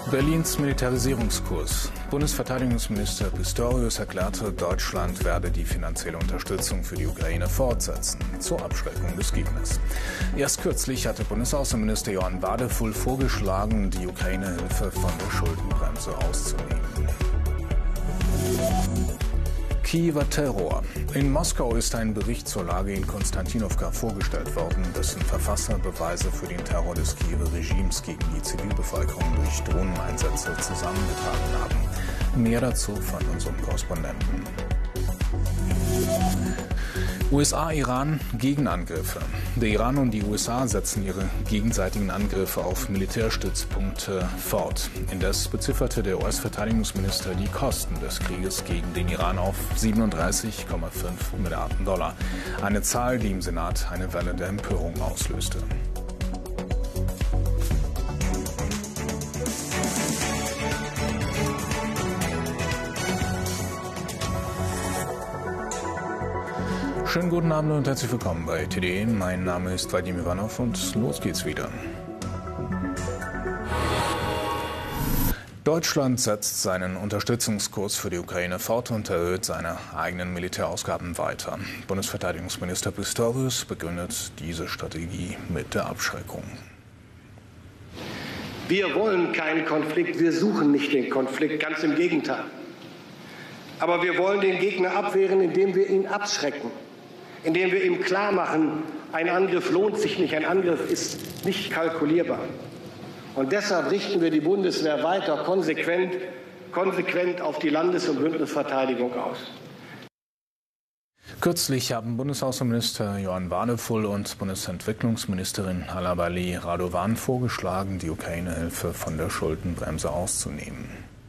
Berlins Militarisierungskurs. Bundesverteidigungsminister Pistorius erklärte, Deutschland werde die finanzielle Unterstützung für die Ukraine fortsetzen, zur Abschreckung des Gegners. Erst kürzlich hatte Bundesaußenminister Johann Wadefull vorgeschlagen, die Ukraine-Hilfe von der Schuldenbremse auszunehmen. Kiewer Terror. In Moskau ist ein Bericht zur Lage in Konstantinowka vorgestellt worden, dessen Verfasser Beweise für den Terror des Kiewer Regimes gegen die Zivilbevölkerung durch Drohneneinsätze zusammengetragen haben. Mehr dazu von unserem Korrespondenten. USA-Iran Gegenangriffe. Der Iran und die USA setzen ihre gegenseitigen Angriffe auf Militärstützpunkte fort. Indes bezifferte der US-Verteidigungsminister die Kosten des Krieges gegen den Iran auf 37,5 Milliarden Dollar. Eine Zahl, die im Senat eine Welle der Empörung auslöste. Schönen guten Abend und herzlich willkommen bei TDE. Mein Name ist Vadim Ivanov und los geht's wieder. Deutschland setzt seinen Unterstützungskurs für die Ukraine fort und erhöht seine eigenen Militärausgaben weiter. Bundesverteidigungsminister Pistorius begründet diese Strategie mit der Abschreckung. Wir wollen keinen Konflikt, wir suchen nicht den Konflikt, ganz im Gegenteil. Aber wir wollen den Gegner abwehren, indem wir ihn abschrecken. Indem wir ihm klar machen, ein Angriff lohnt sich nicht, ein Angriff ist nicht kalkulierbar. Und deshalb richten wir die Bundeswehr weiter konsequent auf die Landes- und Bündnisverteidigung aus. Kürzlich haben Bundesaußenminister Johann Wadefull und Bundesentwicklungsministerin Halabali Radovan vorgeschlagen, die Ukraine-Hilfe von der Schuldenbremse auszunehmen.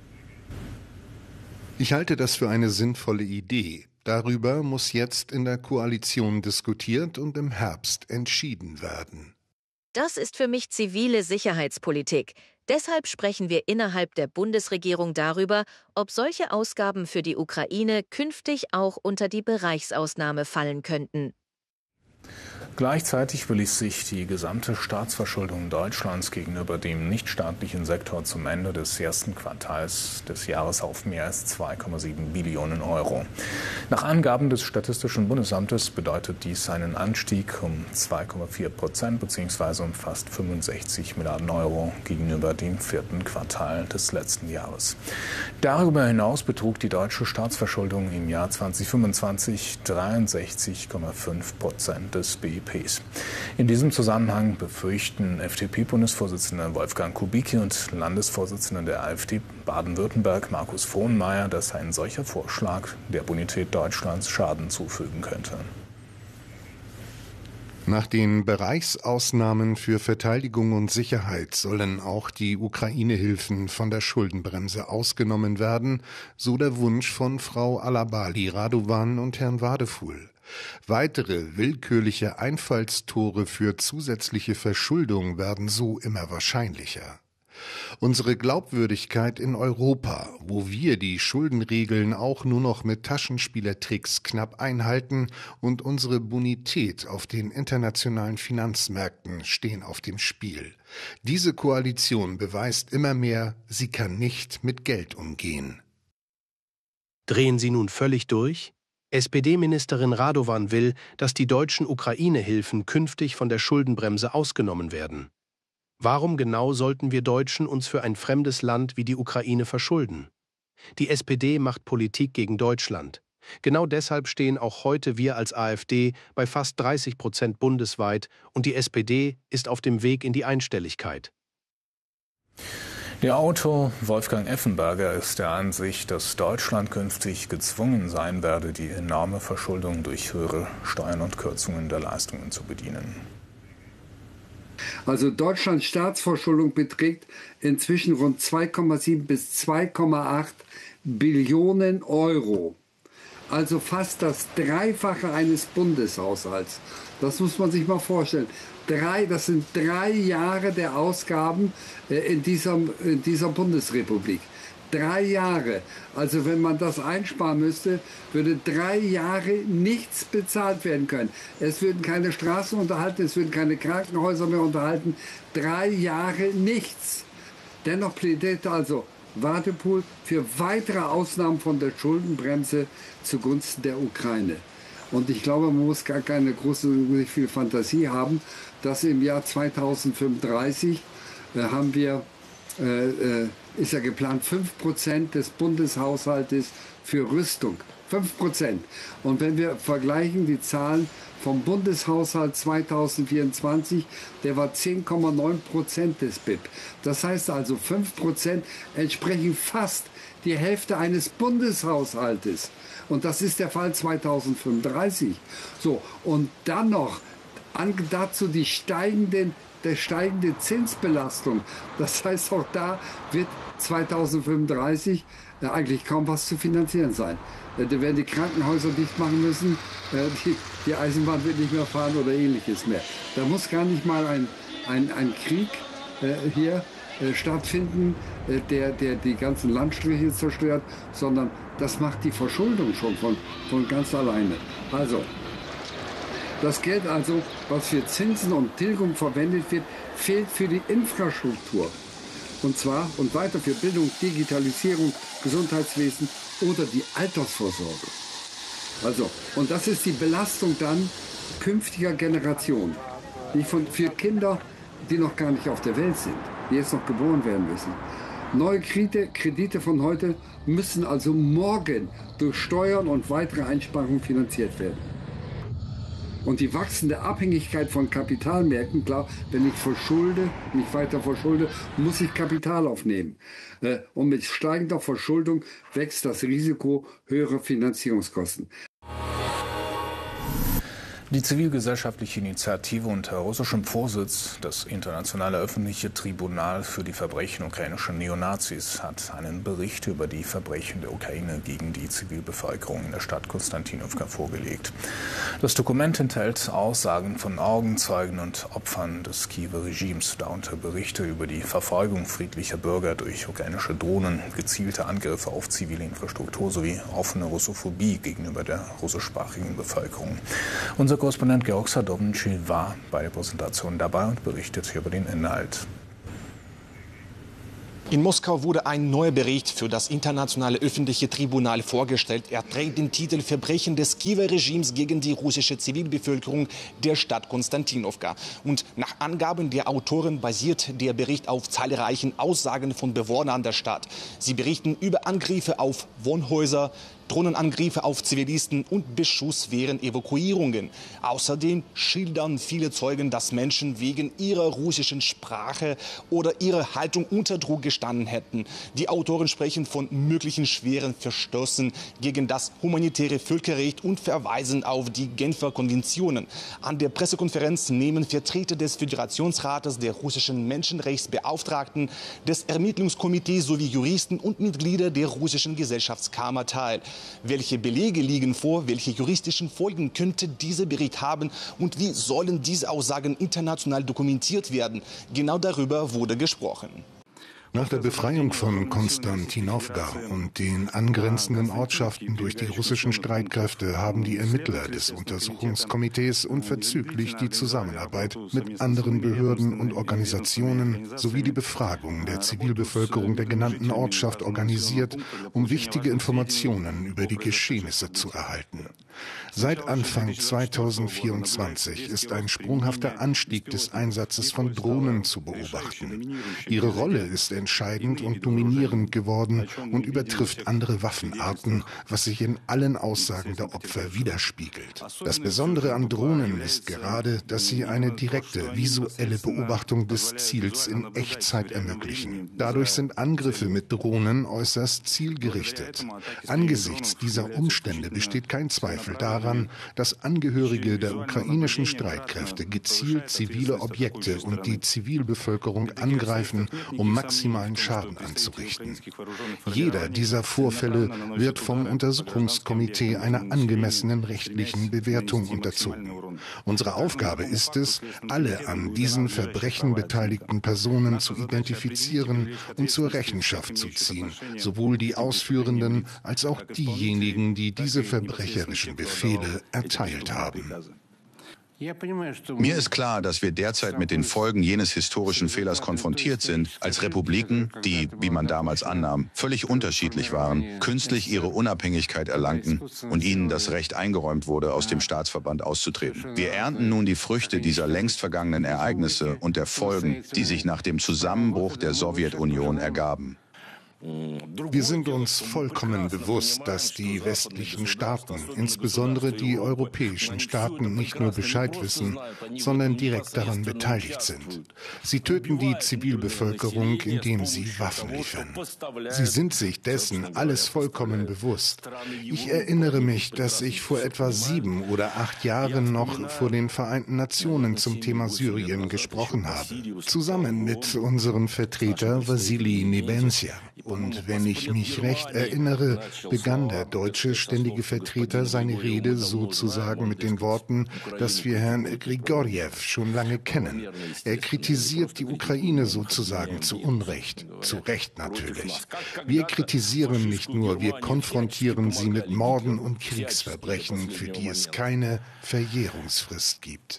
Ich halte das für eine sinnvolle Idee. Darüber muss jetzt in der Koalition diskutiert und im Herbst entschieden werden. Das ist für mich zivile Sicherheitspolitik. Deshalb sprechen wir innerhalb der Bundesregierung darüber, ob solche Ausgaben für die Ukraine künftig auch unter die Bereichsausnahme fallen könnten. Gleichzeitig beließ sich die gesamte Staatsverschuldung Deutschlands gegenüber dem nichtstaatlichen Sektor zum Ende des ersten Quartals des Jahres auf mehr als 2,7 Billionen Euro. Nach Angaben des Statistischen Bundesamtes bedeutet dies einen Anstieg um 2,4% bzw. um fast 65 Milliarden Euro gegenüber dem vierten Quartal des letzten Jahres. Darüber hinaus betrug die deutsche Staatsverschuldung im Jahr 2025 63,5% des BIP. In diesem Zusammenhang befürchten FDP-Bundesvorsitzender Wolfgang Kubicki und Landesvorsitzender der AfD Baden-Württemberg Markus Frohnmayer, dass ein solcher Vorschlag der Bonität Deutschlands Schaden zufügen könnte. Nach den Bereichsausnahmen für Verteidigung und Sicherheit sollen auch die Ukraine-Hilfen von der Schuldenbremse ausgenommen werden, so der Wunsch von Frau Halabali Radovan und Herrn Wadefull. Weitere willkürliche Einfallstore für zusätzliche Verschuldung werden so immer wahrscheinlicher. Unsere Glaubwürdigkeit in Europa, wo wir die Schuldenregeln auch nur noch mit Taschenspielertricks knapp einhalten und unsere Bonität auf den internationalen Finanzmärkten stehen auf dem Spiel. Diese Koalition beweist immer mehr, sie kann nicht mit Geld umgehen. Drehen Sie nun völlig durch? SPD-Ministerin Radovan will, dass die deutschen Ukraine-Hilfen künftig von der Schuldenbremse ausgenommen werden. Warum genau sollten wir Deutschen uns für ein fremdes Land wie die Ukraine verschulden? Die SPD macht Politik gegen Deutschland. Genau deshalb stehen auch heute wir als AfD bei fast 30% bundesweit und die SPD ist auf dem Weg in die Einstelligkeit. Der Autor Wolfgang Effenberger ist der Ansicht, dass Deutschland künftig gezwungen sein werde, die enorme Verschuldung durch höhere Steuern und Kürzungen der Leistungen zu bedienen. Also Deutschlands Staatsverschuldung beträgt inzwischen rund 2,7 bis 2,8 Billionen Euro. Also fast das Dreifache eines Bundeshaushalts. Das muss man sich mal vorstellen. Das sind 3 Jahre der Ausgaben in dieser Bundesrepublik. 3 Jahre. Also wenn man das einsparen müsste, würde 3 Jahre nichts bezahlt werden können. Es würden keine Straßen unterhalten, es würden keine Krankenhäuser mehr unterhalten. 3 Jahre nichts. Dennoch plädierte also Wadepool für weitere Ausnahmen von der Schuldenbremse zugunsten der Ukraine. Und ich glaube, man muss gar keine nicht viel Fantasie haben, dass im Jahr 2035 ist ja geplant 5% des Bundeshaushaltes für Rüstung. 5%. Und wenn wir vergleichen die Zahlen vom Bundeshaushalt 2024, der war 10,9% des BIP. Das heißt also 5% entsprechen fast die Hälfte eines Bundeshaushaltes. Und das ist der Fall 2035. So, und dann noch dazu die steigende Zinsbelastung. Das heißt, auch da wird 2035 eigentlich kaum was zu finanzieren sein. Da werden die Krankenhäuser dicht machen müssen, die Eisenbahn wird nicht mehr fahren oder ähnliches mehr. Da muss gar nicht mal ein Krieg hier stattfinden, der die ganzen Landstriche zerstört, sondern das macht die Verschuldung schon von ganz alleine. Also, das Geld also, was für Zinsen und Tilgung verwendet wird, fehlt für die Infrastruktur. Und zwar und weiter für Bildung, Digitalisierung, Gesundheitswesen oder die Altersvorsorge. Also, und das ist die Belastung dann künftiger Generationen. Nicht für Kinder, die noch gar nicht auf der Welt sind, die jetzt noch geboren werden müssen. Neue Kredite von heute müssen also morgen durch Steuern und weitere Einsparungen finanziert werden. Und die wachsende Abhängigkeit von Kapitalmärkten, klar, wenn ich mich weiter verschulde, muss ich Kapital aufnehmen. Und mit steigender Verschuldung wächst das Risiko höherer Finanzierungskosten. Die zivilgesellschaftliche Initiative unter russischem Vorsitz, das Internationale Öffentliche Tribunal für die Verbrechen ukrainischer Neonazis, hat einen Bericht über die Verbrechen der Ukraine gegen die Zivilbevölkerung in der Stadt Konstantinowka vorgelegt. Das Dokument enthält Aussagen von Augenzeugen und Opfern des Kiewer Regimes, darunter Berichte über die Verfolgung friedlicher Bürger durch ukrainische Drohnen, gezielte Angriffe auf zivile Infrastruktur sowie offene Russophobie gegenüber der russischsprachigen Bevölkerung. Unser Korrespondent Georg Sadowny war bei der Präsentation dabei und berichtet über den Inhalt. In Moskau wurde ein neuer Bericht für das Internationale Öffentliche Tribunal vorgestellt. Er trägt den Titel Verbrechen des Kiewer Regimes gegen die russische Zivilbevölkerung der Stadt Konstantinowka. Und nach Angaben der Autoren basiert der Bericht auf zahlreichen Aussagen von Bewohnern der Stadt. Sie berichten über Angriffe auf Wohnhäuser, Drohnenangriffe auf Zivilisten und Beschuss während Evakuierungen. Außerdem schildern viele Zeugen, dass Menschen wegen ihrer russischen Sprache oder ihrer Haltung unter Druck gestanden hätten. Die Autoren sprechen von möglichen schweren Verstößen gegen das humanitäre Völkerrecht und verweisen auf die Genfer Konventionen. An der Pressekonferenz nehmen Vertreter des Föderationsrates, der russischen Menschenrechtsbeauftragten, des Ermittlungskomitees sowie Juristen und Mitglieder der russischen Gesellschaftskammer teil. Welche Belege liegen vor, welche juristischen Folgen könnte dieser Bericht haben und wie sollen diese Aussagen international dokumentiert werden? Genau darüber wurde gesprochen. Nach der Befreiung von Konstantinowka und den angrenzenden Ortschaften durch die russischen Streitkräfte haben die Ermittler des Untersuchungskomitees unverzüglich die Zusammenarbeit mit anderen Behörden und Organisationen sowie die Befragung der Zivilbevölkerung der genannten Ortschaft organisiert, um wichtige Informationen über die Geschehnisse zu erhalten. Seit Anfang 2024 ist ein sprunghafter Anstieg des Einsatzes von Drohnen zu beobachten. Ihre Rolle ist entscheidend und dominierend geworden und übertrifft andere Waffenarten, was sich in allen Aussagen der Opfer widerspiegelt. Das Besondere an Drohnen ist gerade, dass sie eine direkte visuelle Beobachtung des Ziels in Echtzeit ermöglichen. Dadurch sind Angriffe mit Drohnen äußerst zielgerichtet. Angesichts dieser Umstände besteht kein Zweifel daran, dass Angehörige der ukrainischen Streitkräfte gezielt zivile Objekte und die Zivilbevölkerung angreifen, um maximalen Schaden anzurichten. Jeder dieser Vorfälle wird vom Untersuchungskomitee einer angemessenen rechtlichen Bewertung unterzogen. Unsere Aufgabe ist es, alle an diesen Verbrechen beteiligten Personen zu identifizieren und zur Rechenschaft zu ziehen, sowohl die Ausführenden als auch diejenigen, die diese verbrecherischen Befehle erteilt haben. Mir ist klar, dass wir derzeit mit den Folgen jenes historischen Fehlers konfrontiert sind, als Republiken, die, wie man damals annahm, völlig unterschiedlich waren, künstlich ihre Unabhängigkeit erlangten und ihnen das Recht eingeräumt wurde, aus dem Staatsverband auszutreten. Wir ernten nun die Früchte dieser längst vergangenen Ereignisse und der Folgen, die sich nach dem Zusammenbruch der Sowjetunion ergaben. Wir sind uns vollkommen bewusst, dass die westlichen Staaten, insbesondere die europäischen Staaten, nicht nur Bescheid wissen, sondern direkt daran beteiligt sind. Sie töten die Zivilbevölkerung, indem sie Waffen liefern. Sie sind sich dessen alles vollkommen bewusst. Ich erinnere mich, dass ich vor etwa 7 oder 8 Jahren noch vor den Vereinten Nationen zum Thema Syrien gesprochen habe, zusammen mit unserem Vertreter Wassili Nebenzia. Und wenn ich mich recht erinnere, begann der deutsche ständige Vertreter seine Rede sozusagen mit den Worten, dass wir Herrn Grigorjew schon lange kennen. Er kritisiert die Ukraine sozusagen zu Unrecht. Zu Recht natürlich. Wir kritisieren nicht nur, wir konfrontieren sie mit Morden und Kriegsverbrechen, für die es keine Verjährungsfrist gibt.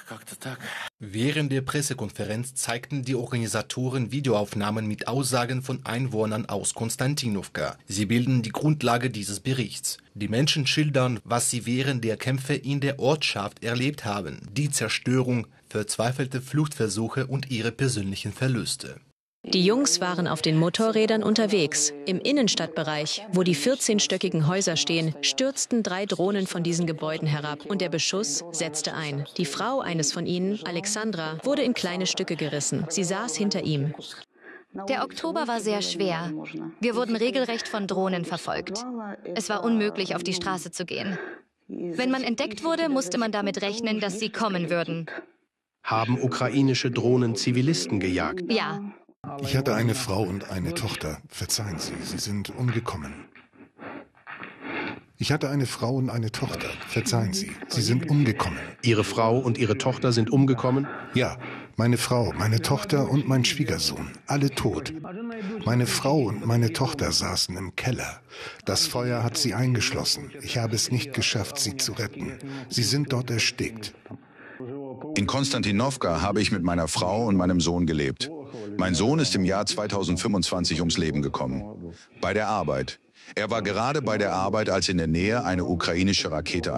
Während der Pressekonferenz zeigten die Organisatoren Videoaufnahmen mit Aussagen von Einwohnern aus Konstantinowka. Sie bilden die Grundlage dieses Berichts. Die Menschen schildern, was sie während der Kämpfe in der Ortschaft erlebt haben, die Zerstörung, verzweifelte Fluchtversuche und ihre persönlichen Verluste. Die Jungs waren auf den Motorrädern unterwegs. Im Innenstadtbereich, wo die 14-stöckigen Häuser stehen, stürzten 3 Drohnen von diesen Gebäuden herab und der Beschuss setzte ein. Die Frau eines von ihnen, Alexandra, wurde in kleine Stücke gerissen. Sie saß hinter ihm. Der Oktober war sehr schwer. Wir wurden regelrecht von Drohnen verfolgt. Es war unmöglich, auf die Straße zu gehen. Wenn man entdeckt wurde, musste man damit rechnen, dass sie kommen würden. Haben ukrainische Drohnen Zivilisten gejagt? Ja. Ich hatte eine Frau und eine Tochter. Verzeihen Sie, sie sind umgekommen. Ich hatte eine Frau und eine Tochter. Verzeihen Sie, sie sind umgekommen. Ihre Frau und Ihre Tochter sind umgekommen? Ja, meine Frau, meine Tochter und mein Schwiegersohn. Alle tot. Meine Frau und meine Tochter saßen im Keller. Das Feuer hat sie eingeschlossen. Ich habe es nicht geschafft, sie zu retten. Sie sind dort erstickt. In Konstantinowka habe ich mit meiner Frau und meinem Sohn gelebt. Mein Sohn ist im Jahr 2025 ums Leben gekommen. Bei der Arbeit. Er war gerade bei der Arbeit, als in der Nähe eine ukrainische Rakete